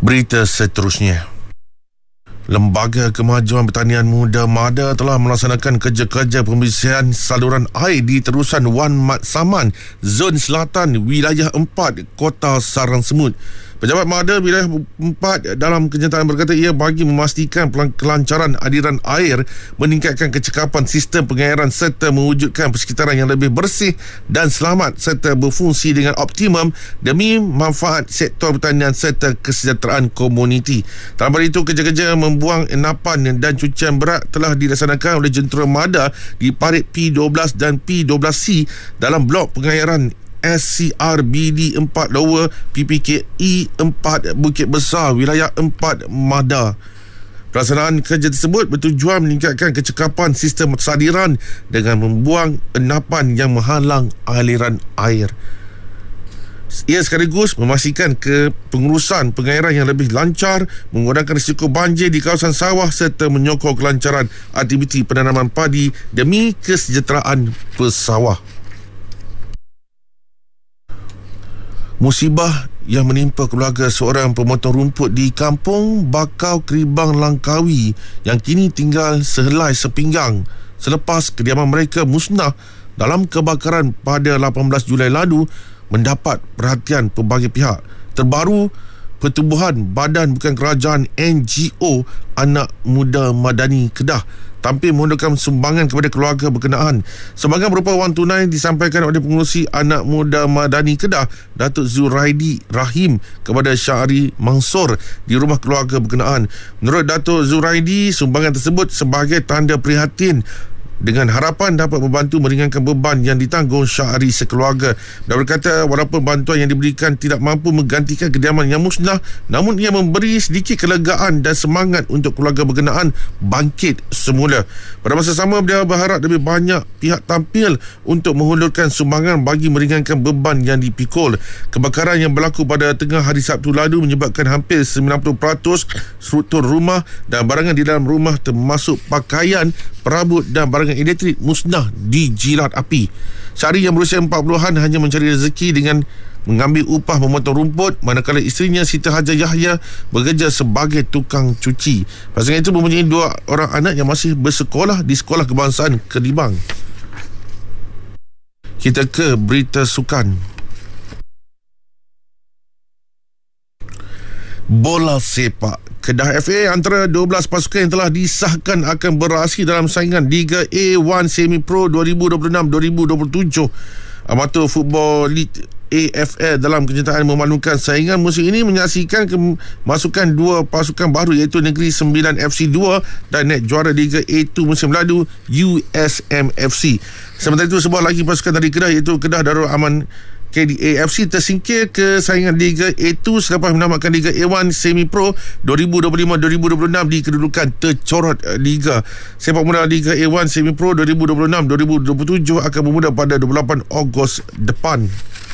Berita seterusnya. Lembaga Kemajuan Pertanian Muda MADA telah melaksanakan kerja-kerja pembersihan saluran air di terusan Wan Mat Saman, Zon Selatan, Wilayah 4, Kota Sarang Semut. Pejabat MADA Wilayah 4 dalam kenyataan berkata ia bagi memastikan kelancaran aliran air, meningkatkan kecekapan sistem pengairan serta mewujudkan persekitaran yang lebih bersih dan selamat serta berfungsi dengan optimum demi manfaat sektor pertanian serta kesejahteraan komuniti. Dalam pada itu, kerja-kerja membuang enapan dan cucian berat telah dilaksanakan oleh jentera MADA di parit P12 dan P12C dalam blok pengairan SCRBD 4 Lower PPKE 4 Bukit Besar, Wilayah 4 MADA. Pelaksanaan kerja tersebut bertujuan meningkatkan kecekapan sistem saliran dengan membuang enapan yang menghalang aliran air. Ia sekaligus memastikan kepengurusan pengairan yang lebih lancar, mengurangkan risiko banjir di kawasan sawah serta menyokong kelancaran aktiviti penanaman padi demi kesejahteraan pesawah. Musibah yang menimpa keluarga seorang pemotong rumput di Kampung Bakau Keribang Langkawi yang kini tinggal sehelai sepinggang selepas kediaman mereka musnah dalam kebakaran pada 18 Julai lalu mendapat perhatian pelbagai pihak. Terbaru, Pertubuhan Badan Bukan Kerajaan NGO Anak Muda Madani Kedah tampil mohonkan sumbangan kepada keluarga berkenaan. Sumbangan berupa wang tunai disampaikan oleh pengerusi Anak Muda Madani Kedah, Datuk Zuraidi Rahim, kepada Syahri Mansur di rumah keluarga berkenaan. Menurut Datuk Zuraidi, sumbangan tersebut sebagai tanda prihatin dengan harapan dapat membantu meringankan beban yang ditanggung Syahri sekeluarga. Dia berkata walaupun bantuan yang diberikan tidak mampu menggantikan kediaman yang musnah, namun ia memberi sedikit kelegaan dan semangat untuk keluarga berkenaan bangkit semula. Pada masa sama, dia berharap lebih banyak pihak tampil untuk menghulurkan sumbangan bagi meringankan beban yang dipikul. Kebakaran yang berlaku pada tengah hari Sabtu lalu menyebabkan hampir 90% struktur rumah dan barangan di dalam rumah termasuk pakaian, perabot dan barangan elektrik musnah dijilat api. Syahri yang berusia 40-an hanya mencari rezeki dengan mengambil upah memotong rumput, manakala isterinya Siti Hajar Yahya bekerja sebagai tukang cuci. Pasangan itu mempunyai 2 orang anak yang masih bersekolah di Sekolah Kebangsaan Keribang. Kita ke berita sukan. Bola sepak. Kedah FA antara 12 pasukan yang telah disahkan akan beraksi dalam saingan Liga A1 Semi Pro 2026-2027. Amatur Football League AFL dalam kenyataan memaklumkan saingan musim ini menyaksikan kemasukan 2 pasukan baru iaitu Negeri Sembilan FC 2 dan net juara Liga A2 musim lalu USM FC. Sementara itu, sebuah lagi pasukan dari Kedah iaitu Kedah Darul Aman KDAFC tersingkir ke saingan Liga A2 selepas menamatkan Liga A1 Semi Pro 2025-2026 di kedudukan tercorot Liga. Sepak bola Liga A1 Semi Pro 2026-2027 akan bermula pada 28 Ogos depan.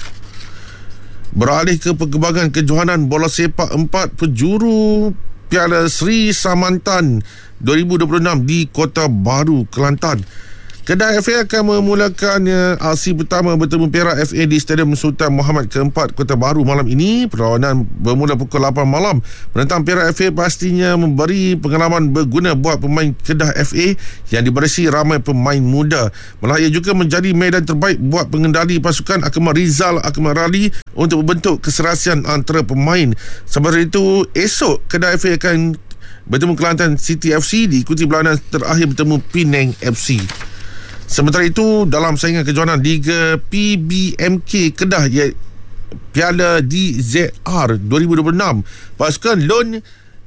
Beralih ke perkembangan kejohanan bola sepak 4 penjuru Piala Sri Samantan 2026 di Kota Baru, Kelantan. Kedah FA akan memulakan aksi pertama bertemu Perak FA di Stadium Sultan Muhammad ke-4 Kota Baru malam ini. Perlawanan bermula pukul 8 malam. Menentang Perak FA pastinya memberi pengalaman berguna buat pemain Kedah FA yang diberisi ramai pemain muda. Malah ia juga menjadi medan terbaik buat pengendali pasukan Akmal Rizal Akmal Rali untuk membentuk keserasian antara pemain. Sementara itu, esok Kedah FA akan bertemu Kelantan City FC, diikuti berlawanan terakhir bertemu Penang FC. Sementara itu, dalam saingan kejohanan Liga PBMK Kedah Piala DZR 2026, pasukan Lone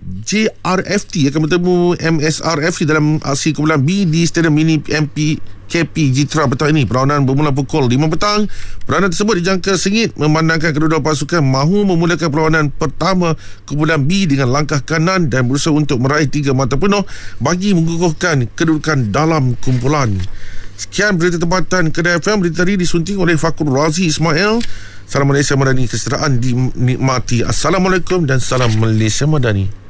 JRFT akan bertemu MSRFC dalam aksi kumpulan B di Stadium Mini KP Jitra petang ini. Perlawanan bermula pukul 5 petang. Perlawanan tersebut dijangka sengit memandangkan kedua-dua pasukan mahu memulakan perlawanan pertama kumpulan B dengan langkah kanan dan berusaha untuk meraih 3 mata penuh bagi mengukuhkan kedudukan dalam kumpulan. Sekian berita tempatan Kedah FM. Berita tadi disunting oleh Fakur Razi Ismail. Salam Malaysia Madani, kesejahteraan dinikmati. Assalamualaikum dan salam Malaysia Madani.